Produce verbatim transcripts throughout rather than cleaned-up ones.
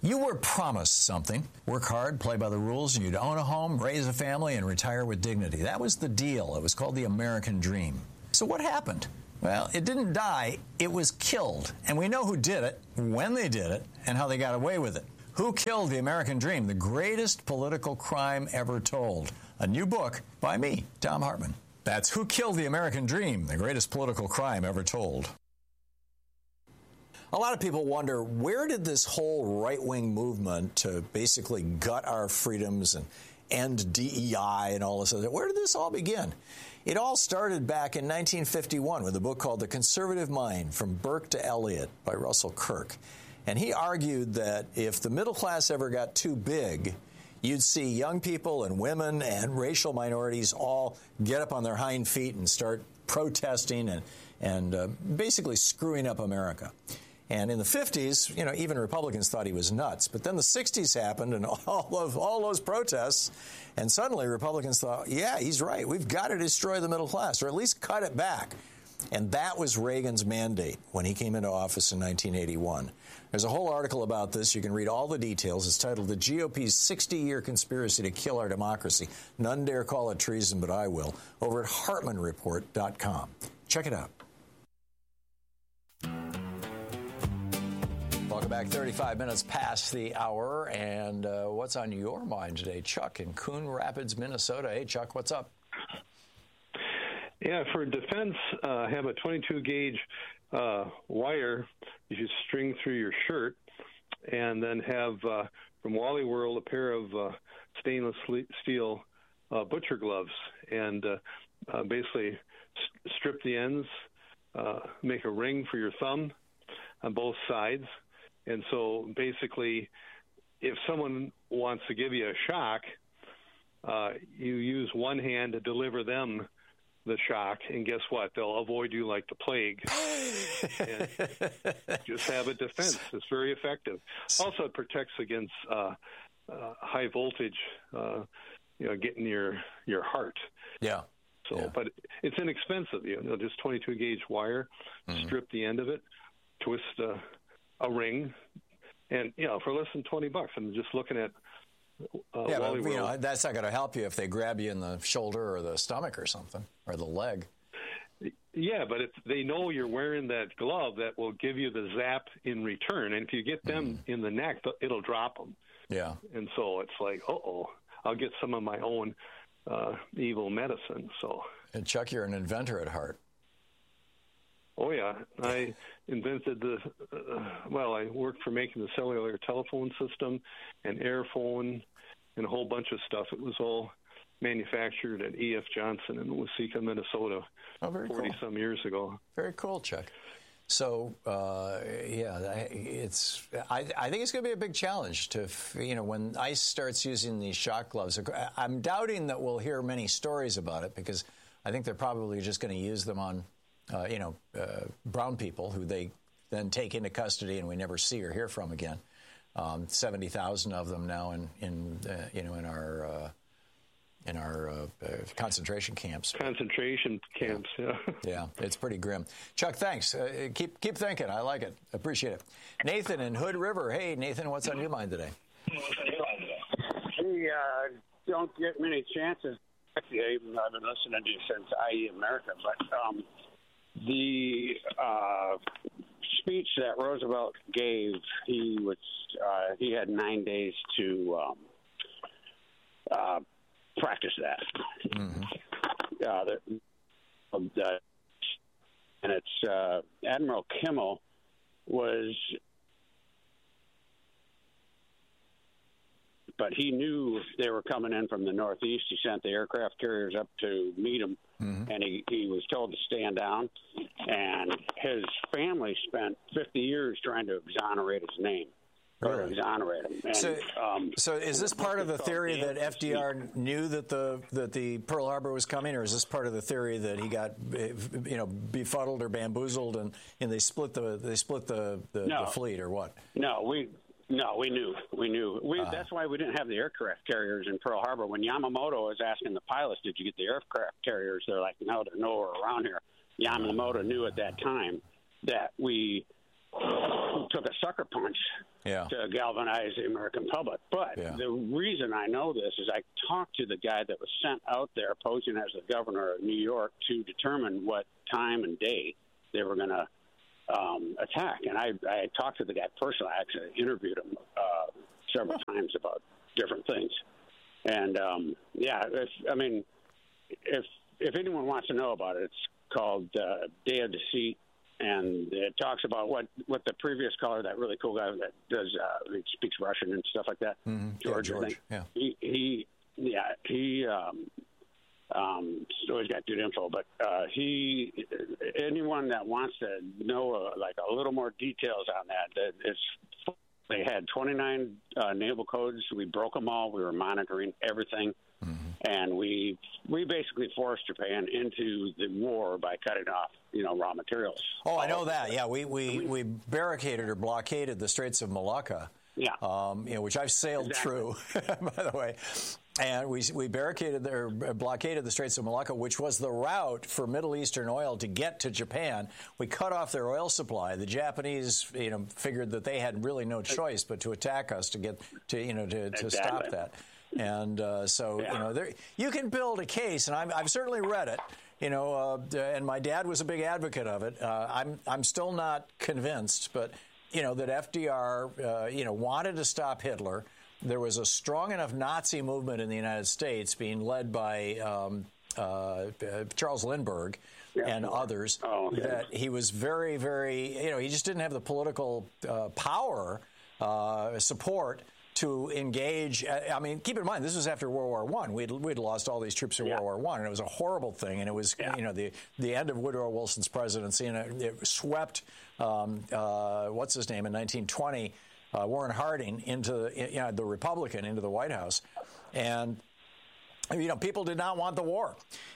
You were promised something. Work hard, play by the rules, and you'd own a home, raise a family, and retire with dignity. That was the deal. It was called the American Dream. So what happened? Well, it didn't die. It was killed. And we know who did it, when they did it, and how they got away with it. Who Killed the American Dream? The Greatest Political Crime Ever Told. A new book by me, Thom Hartmann. That's Who Killed the American Dream? The Greatest Political Crime Ever Told. A lot of people wonder, where did this whole right-wing movement to basically gut our freedoms and end D E I and all this other, where did this all begin? It all started back in nineteen fifty-one with a book called The Conservative Mind, From Burke to Eliot by Russell Kirk. And he argued that if the middle class ever got too big, you'd see young people and women and racial minorities all get up on their hind feet and start protesting and, and uh, basically screwing up America. And in the fifties, you know, even Republicans thought he was nuts. But then the sixties happened and all of all those protests, and suddenly Republicans thought, yeah, he's right. We've got to destroy the middle class, or at least cut it back. And that was Reagan's mandate when he came into office in nineteen eighty-one. There's a whole article about this. You can read all the details. It's titled The G O P's sixty-year Conspiracy to Kill Our Democracy. None dare call it treason, but I will. Over at Hartmann Report dot com. Check it out. Welcome back. thirty-five minutes past the hour. And uh, what's on your mind today? Chuck in Coon Rapids, Minnesota. Hey, Chuck, what's up? Yeah, for defense, uh, have a twenty-two gauge uh, wire you should string through your shirt, and then have uh, from Wally World a pair of uh, stainless steel uh, butcher gloves, and uh, uh, basically s- strip the ends, uh, make a ring for your thumb on both sides. And so basically, if someone wants to give you a shock, uh, you use one hand to deliver them the shock, and guess what? They'll avoid you like the plague. And just have a defense. It's very effective. Also, it protects against uh, uh, high voltage, uh, you know, getting your your heart. Yeah. So, yeah. But it's inexpensive. You know, just twenty-two gauge wire, mm-hmm. strip the end of it, twist a, a ring, and you know, for less than twenty bucks. I'm just looking at. Uh, yeah, but, you know, that's not going to help you if they grab you in the shoulder or the stomach or something, or the leg. Yeah, but if they know you're wearing that glove, that will give you the zap in return. And if you get them mm. in the neck, it'll drop them. Yeah. And so it's like, uh-oh, I'll get some of my own uh, evil medicine. So. And Chuck, you're an inventor at heart. Oh, yeah. I invented the, uh, well, I worked for making the cellular telephone system and Airphone and a whole bunch of stuff. It was all manufactured at E F Johnson in Waseca, Minnesota, oh, very forty-some cool. years ago. Very cool, Chuck. So, uh, yeah, it's. I, I think it's going to be a big challenge to, you know, when ICE starts using these shock gloves. I'm doubting that we'll hear many stories about it, because I think they're probably just going to use them on, uh, you know, uh, brown people who they then take into custody and we never see or hear from again. Um, seventy thousand of them now in, in uh, you know, in our uh, in our uh, uh, concentration camps. Concentration camps, yeah. Yeah, yeah, it's pretty grim. Chuck, thanks. Uh, keep keep thinking. I like it. Appreciate it. Nathan in Hood River. Hey, Nathan, what's on your mind today? Hey, uh, don't get many chances. I've been listening to you since I E America, but um, the uh, speech that Roosevelt gave, he was uh, he had nine days to um, uh, practice that. Mm-hmm. Uh, the, the, and it's uh, Admiral Kimmel was, but he knew they were coming in from the northeast. He sent the aircraft carriers up to meet them, mm-hmm. and he, he was told to stand down. And his family spent fifty years trying to exonerate his name. Or exonerate him. And, so, um, so is this part of the theory that F D R knew that the that the Pearl Harbor was coming, or is this part of the theory that he got, you know, befuddled or bamboozled, and, and they split the they split the, the, no. the fleet, or what? No, we no, we knew, we knew. We, uh, that's why we didn't have the aircraft carriers in Pearl Harbor. When Yamamoto was asking the pilots, "Did you get the aircraft carriers?" They're like, "No, they're nowhere around here." Yamamoto knew at that time that we took a sucker punch yeah. to galvanize the American public. But yeah. the reason I know this is I talked to the guy that was sent out there posing as the governor of New York to determine what time and day they were going to um, attack. And I, I talked to the guy personally. I actually interviewed him uh, several times about different things. And, um, yeah, if, I mean, if if anyone wants to know about it, it's called uh, Day of Deceit. And it talks about what, what the previous caller, that really cool guy that does, uh, he speaks Russian and stuff like that, mm-hmm. George, yeah, George, I think. yeah. He, he, yeah, he, um, um, always got good info, but uh, he, anyone that wants to know uh, like a little more details on that, that it's, they had twenty-nine uh, naval codes. We broke them all. We were monitoring everything. Mm-hmm. And we we basically forced Japan into the war by cutting off, you know, raw materials. Oh, I know that. Yeah, we, we, we barricaded or blockaded the Straits of Malacca. Yeah. Um, you know, which I've sailed exactly. through, by the way. And we we barricaded or blockaded the Straits of Malacca, which was the route for Middle Eastern oil to get to Japan. We cut off their oil supply. The Japanese, you know, figured that they had really no choice but to attack us to get to, you know, to, to exactly. stop that. And uh, so, yeah. you know, there, you can build a case, and I'm, I've certainly read it. You know, uh, and my dad was a big advocate of it. Uh, I'm I'm still not convinced, but you know that F D R, uh, you know, wanted to stop Hitler. There was a strong enough Nazi movement in the United States being led by um, uh, uh, Charles Lindbergh yeah. and others oh, okay. that he was very, very, you know, he just didn't have the political uh, power, uh, support to engage. I mean, keep in mind, this was after World War One. We'd, we'd lost all these troops in yeah. World War One, and it was a horrible thing. And it was, yeah. you know, the, the end of Woodrow Wilson's presidency, and it, it swept, um, uh, what's his name, in nineteen twenty, Uh, Warren Harding into you know, the Republican into the White House, and you know people did not want the war,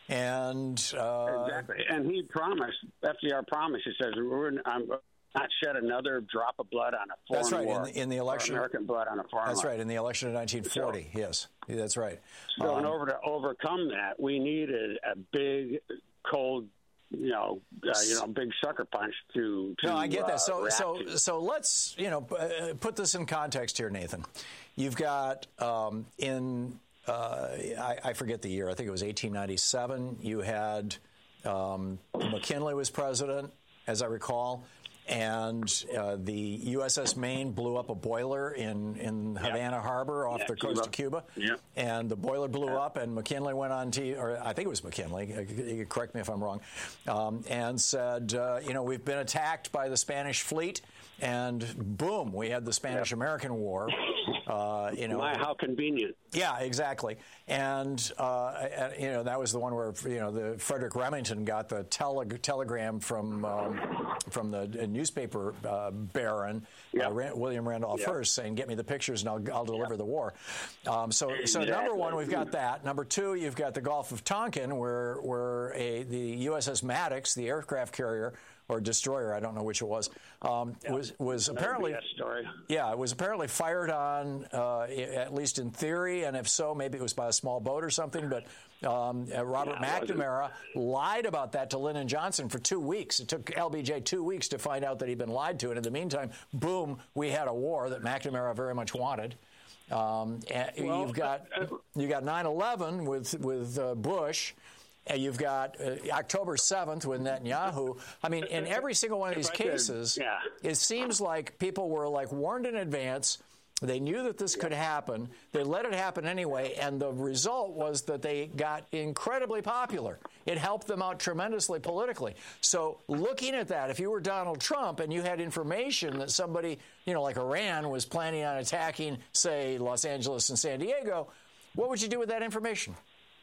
and uh, exactly. And he promised, F D R promised. He says we're I'm not shed another drop of blood on a foreign that's right war, in the, in the election. American blood on a foreign. That's war. right in the election of nineteen forty. So, yes, that's right. So um, in order to overcome that, we needed a big, cold. You know, uh, you know, big sucker punch to. to no, I get that. So, uh, so, to. so let's you know uh, put this in context here, Nathan. You've got um, in uh, I, I forget the year. I think it was eighteen ninety-seven. You had um, McKinley was president, as I recall, and uh, the U S S Maine blew up a boiler in, in Havana yeah. Harbor off yeah, the coast Cuba. of Cuba. Yeah. And the boiler blew yeah. up, and McKinley went on T V, or I think it was McKinley, you could correct me if I'm wrong, um, and said, uh, you know, we've been attacked by the Spanish fleet, and boom, we had the Spanish-American War. Uh, you know, My, how convenient. Yeah, exactly. And, uh, you know, that was the one where, you know, the Frederick Remington got the tele- telegram from um, from the newspaper uh, baron, yep. uh, Rand- William Randolph yep. Hearst, saying, get me the pictures and I'll, I'll deliver yep. the war. Um, so, so exactly. number one, we've got that. Number two, you've got the Gulf of Tonkin, where, where a, the U S S Maddox, the aircraft carrier, or destroyer, I don't know which it was, um, yeah. was was apparently story. yeah, it was apparently fired on, uh, at least in theory, and if so, maybe it was by a small boat or something. But um, uh, Robert yeah, McNamara lied about that to Lyndon Johnson for two weeks. It took L B J two weeks to find out that he'd been lied to, and in the meantime, boom, we had a war that McNamara very much wanted. Um, and well, you've got uh, you got nine eleven with with uh, Bush. And you've got uh, October seventh with Netanyahu. I mean, in every single one of these cases, yeah. it seems like people were like warned in advance. They knew that this could happen. They let it happen anyway, and the result was that they got incredibly popular. It helped them out tremendously politically. So looking at that, if you were Donald Trump and you had information that somebody, you know, like Iran was planning on attacking, say, Los Angeles and San Diego, what would you do with that information?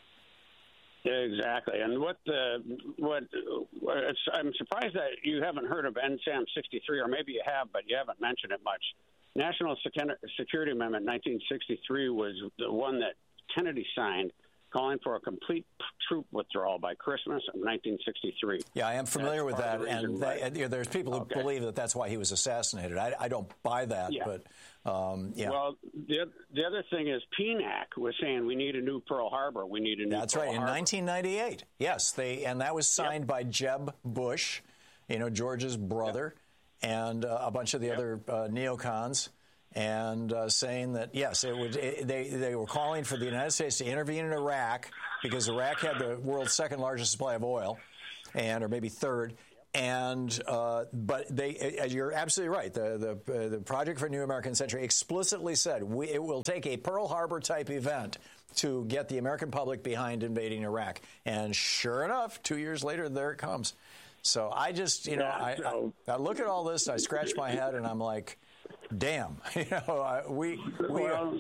Exactly, and what the what it's, I'm surprised that you haven't heard of N SAM sixty-three, or maybe you have, but you haven't mentioned it much. National Security Amendment nineteen sixty-three was the one that Kennedy signed, calling for a complete troop withdrawal by Christmas of nineteen sixty-three. Yeah, I am familiar with that, and that, you know, there's people who okay. believe that that's why he was assassinated. I, I don't buy that, yeah. but um, yeah. Well, the the other thing is P NAC was saying we need a new Pearl Harbor. We need a new. That's Pearl right. Harbor. In nineteen ninety-eight, yes, they and that was signed yep. by Jeb Bush, you know, George's brother. Yep. and uh, a bunch of the yep. other uh, neocons, and uh, saying that, yes, it would. It, they, they were calling for the United States to intervene in Iraq because Iraq had the world's second largest supply of oil, and or maybe third. And uh, but they, you're absolutely right. The the uh, the Project for a New American Century explicitly said we, it will take a Pearl Harbor type event to get the American public behind invading Iraq. And sure enough, two years later, there it comes. So I just, you know, yeah, I, so. I, I look at all this, I scratch my head, and I'm like, damn, you know, I, we we. Well,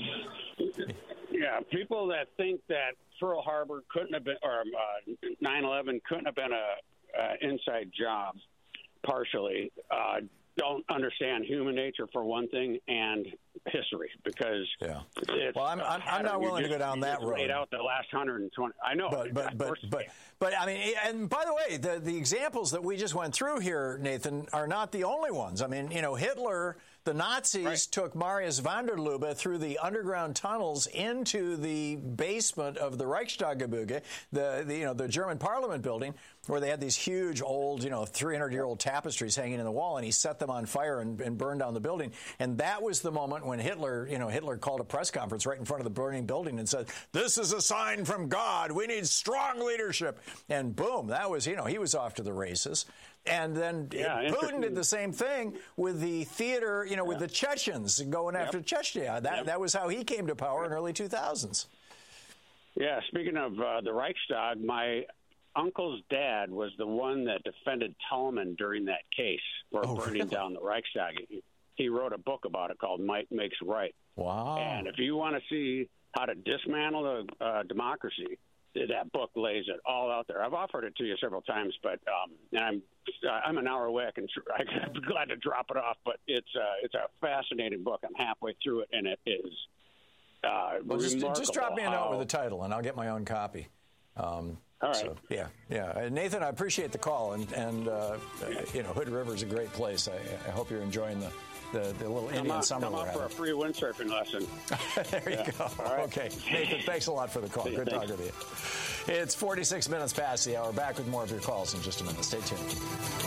yeah, people that think that Pearl Harbor couldn't have been, or uh, nine eleven couldn't have been a Uh, inside job, partially, uh, don't understand human nature for one thing, and history, because yeah. It's, well, I'm I'm, I'm not willing just, to go down that road. Laid out the last one hundred twenty. I know, but but but but, but I mean, and by the way, the the examples that we just went through here, Nathan, are not the only ones. I mean, you know, Hitler. The Nazis right. took Marius van der Lubbe through the underground tunnels into the basement of the Reichstaggebäude, the, the you know the German Parliament building, where they had these huge old you know three hundred year old tapestries hanging in the wall, and he set them on fire and, and burned down the building. And that was the moment when Hitler, you know, Hitler called a press conference right in front of the burning building and said, "This is a sign from God. We need strong leadership." And boom, that was you know he was off to the races. And then yeah, Putin did the same thing with the theater, you know, with yeah. the Chechens going yep. after Chechnya. That yep. that was how he came to power in early two thousands. Yeah, speaking of uh, the Reichstag, my uncle's dad was the one that defended Tolman during that case for oh, burning really? down the Reichstag. He, he wrote a book about it called Might Makes Right. Wow. And if you want to see how to dismantle a uh, democracy, that book lays it all out there. I've offered it to you several times, but um, and I'm I'm an hour away. I can I'm glad to drop it off, but it's uh, it's a fascinating book. I'm halfway through it, and it is uh, well, just, remarkable. Just drop me a note how... with the title, and I'll get my own copy. Um, all right. So, yeah, yeah. Uh, Nathan, I appreciate the call, and and uh, you know Hood River is a great place. I, I hope you're enjoying the. The, the little Indian come summer come we're up having. for a free windsurfing lesson. There yeah. you go. Right. Okay. Nathan, thanks a lot for the call. See, Good thanks. talking to you. It's forty-six minutes past the hour. Back with more of your calls in just a minute. Stay tuned.